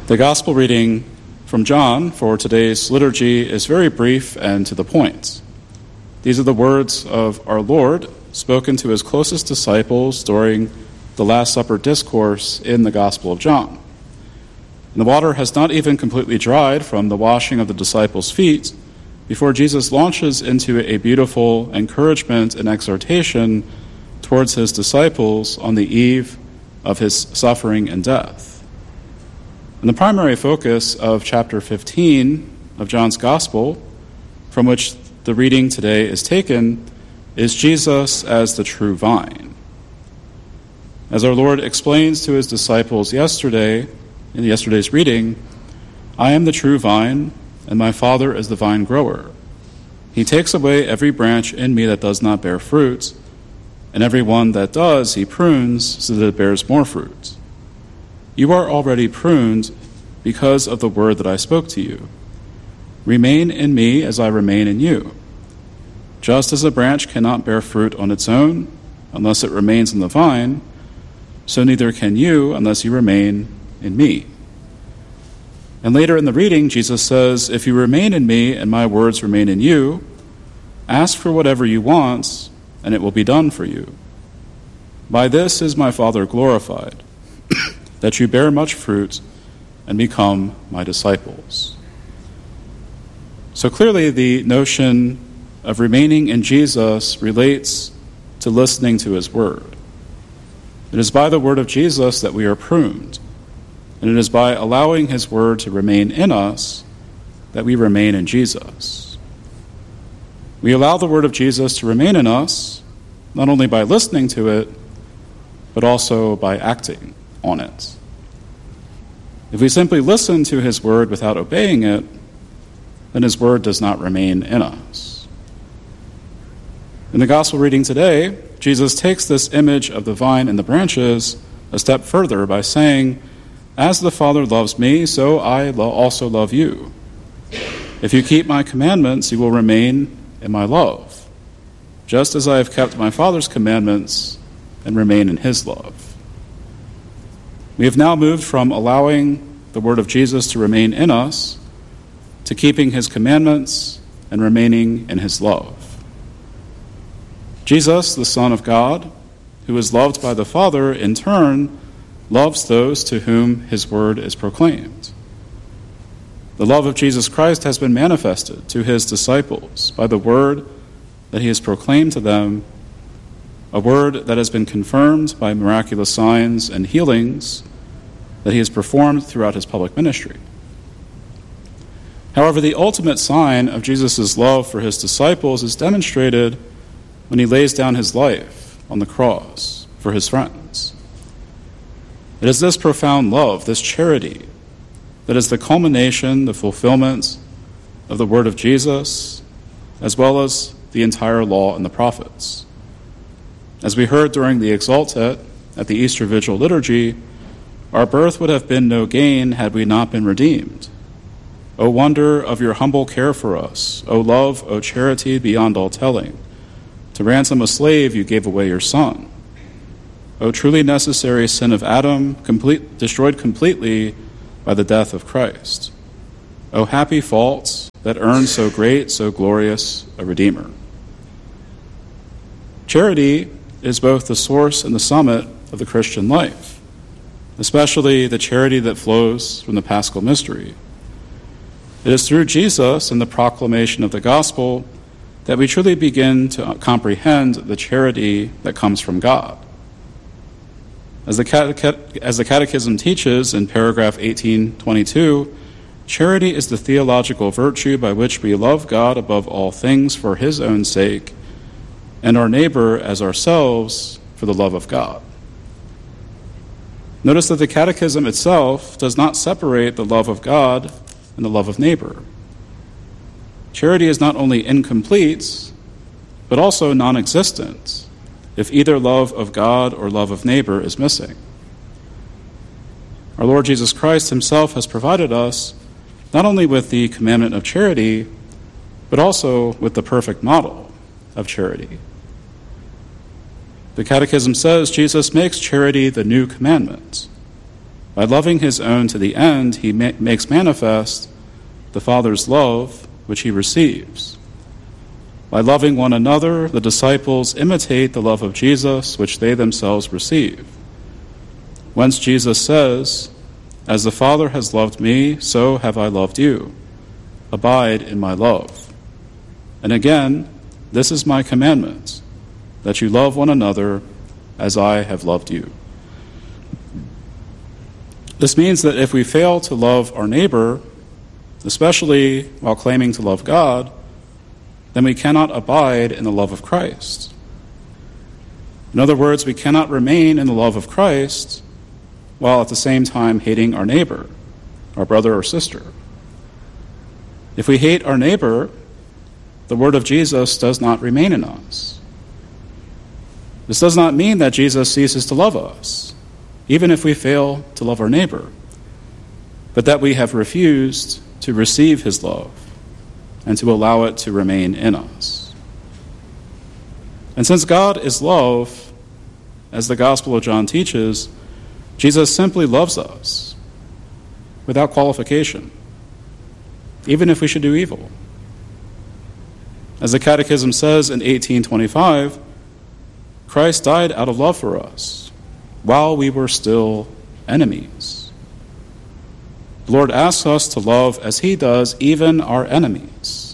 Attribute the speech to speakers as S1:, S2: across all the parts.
S1: The gospel reading from John for today's liturgy is very brief and to the point. These are the words of our Lord spoken to his closest disciples during the Last Supper discourse in the Gospel of John. And the water has not even completely dried from the washing of the disciples' feet before Jesus launches into a beautiful encouragement and exhortation towards his disciples on the eve of his suffering and death. And the primary focus of chapter 15 of John's Gospel, from which the reading today is taken, is Jesus as the true vine. As our Lord explains to his disciples yesterday, in yesterday's reading, I am the true vine, and my Father is the vine grower. He takes away every branch in me that does not bear fruit, and every one that does he prunes so that it bears more fruit. You are already pruned because of the word that I spoke to you. Remain in me as I remain in you. Just as a branch cannot bear fruit on its own unless it remains in the vine, so neither can you unless you remain in me. And later in the reading, Jesus says, if you remain in me and my words remain in you, ask for whatever you want, and it will be done for you. By this is my Father glorified, that you bear much fruit and become my disciples. So clearly the notion of remaining in Jesus relates to listening to his word. It is by the word of Jesus that we are pruned, and it is by allowing his word to remain in us that we remain in Jesus. We allow the word of Jesus to remain in us, not only by listening to it, but also by acting on it. If we simply listen to his word without obeying it, then his word does not remain in us. In the gospel reading today, Jesus takes this image of the vine and the branches a step further by saying, as the Father loves me, so I also love you. If you keep my commandments, you will remain in my love, just as I have kept my Father's commandments and remain in his love. We have now moved from allowing the word of Jesus to remain in us to keeping his commandments and remaining in his love. Jesus, the Son of God, who is loved by the Father, in turn, loves those to whom his word is proclaimed. The love of Jesus Christ has been manifested to his disciples by the word that he has proclaimed to them, a word that has been confirmed by miraculous signs and healings that he has performed throughout his public ministry. However, the ultimate sign of Jesus' love for his disciples is demonstrated when he lays down his life on the cross for his friends. It is this profound love, this charity, that is the culmination, the fulfillment of the word of Jesus, as well as the entire law and the prophets. As we heard during the Exultet at the Easter Vigil liturgy, our birth would have been no gain had we not been redeemed. O wonder of your humble care for us, O love, O charity beyond all telling. To ransom a slave you gave away your son. O truly necessary sin of Adam, destroyed completely by the death of Christ. O happy fault that earned so great, so glorious a Redeemer. Charity is both the source and the summit of the Christian life, especially the charity that flows from the Paschal mystery. It is through Jesus and the proclamation of the gospel that we truly begin to comprehend the charity that comes from God. As the Catechism teaches in paragraph 1822, charity is the theological virtue by which we love God above all things for his own sake, and our neighbor as ourselves for the love of God. Notice that the Catechism itself does not separate the love of God and the love of neighbor. Charity is not only incomplete, but also non-existent if either love of God or love of neighbor is missing. Our Lord Jesus Christ himself has provided us not only with the commandment of charity, but also with the perfect model of charity. The Catechism says Jesus makes charity the new commandment By loving his own to the end, he makes manifest the Father's love which he receives. By loving one another, the disciples imitate the love of Jesus which they themselves receive. Whence Jesus says, "As the Father has loved me, so have I loved you. Abide in my love. And again, this is my commandment, that you love one another as I have loved you." This means that if we fail to love our neighbor, especially while claiming to love God, then we cannot abide in the love of Christ. In other words, we cannot remain in the love of Christ while at the same time hating our neighbor, our brother or sister. If we hate our neighbor, the word of Jesus does not remain in us. This does not mean that Jesus ceases to love us, even if we fail to love our neighbor, but that we have refused to receive his love and to allow it to remain in us. And since God is love, as the Gospel of John teaches, Jesus simply loves us without qualification, even if we should do evil. As the Catechism says in 1825, Christ died out of love for us while we were still enemies. The Lord asks us to love as he does even our enemies,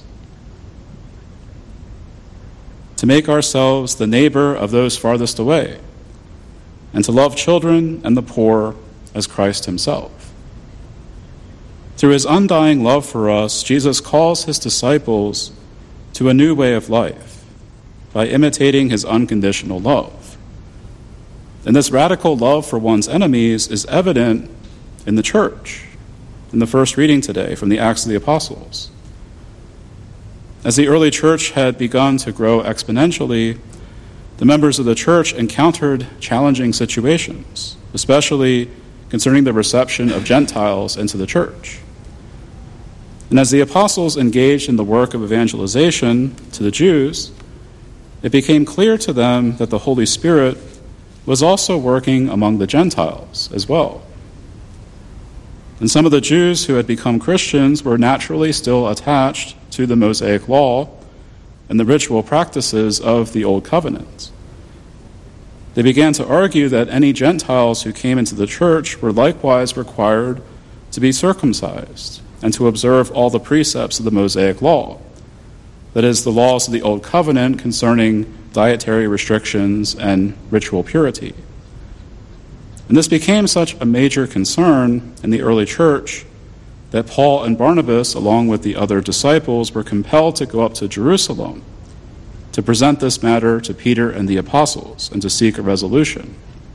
S1: to make ourselves the neighbor of those farthest away, and to love children and the poor as Christ himself. Through his undying love for us, Jesus calls his disciples to a new way of life by imitating his unconditional love. And this radical love for one's enemies is evident in the church, in the first reading today from the Acts of the Apostles. As the early church had begun to grow exponentially, the members of the church encountered challenging situations, especially concerning the reception of Gentiles into the church. And as the apostles engaged in the work of evangelization to the Jews, it became clear to them that the Holy Spirit was also working among the Gentiles as well. And some of the Jews who had become Christians were naturally still attached to the Mosaic law and the ritual practices of the Old Covenant. They began to argue that any Gentiles who came into the church were likewise required to be circumcised and to observe all the precepts of the Mosaic law, that is, the laws of the Old Covenant concerning dietary restrictions and ritual purity. And this became such a major concern in the early church that Paul and Barnabas, along with the other disciples, were compelled to go up to Jerusalem to present this matter to Peter and the apostles and to seek a resolution.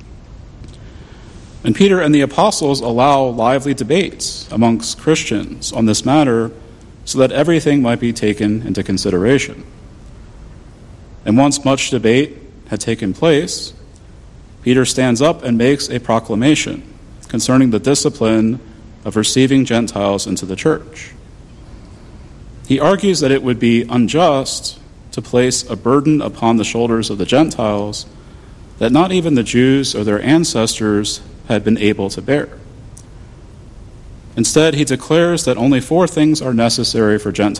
S1: And Peter and the apostles allow lively debates amongst Christians on this matter so that everything might be taken into consideration. And once much debate had taken place, Peter stands up and makes a proclamation concerning the discipline of receiving Gentiles into the church. He argues that it would be unjust to place a burden upon the shoulders of the Gentiles that not even the Jews or their ancestors had been able to bear. Instead, he declares that only 4 things are necessary for Gentiles